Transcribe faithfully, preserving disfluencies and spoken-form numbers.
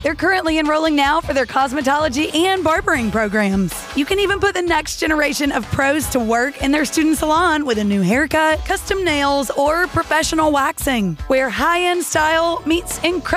They're currently enrolling now for their cosmetology and barbering programs. You can even put the next generation of pros to work in their student salon with a new haircut, custom nails, or professional waxing, where high-end style meets incredible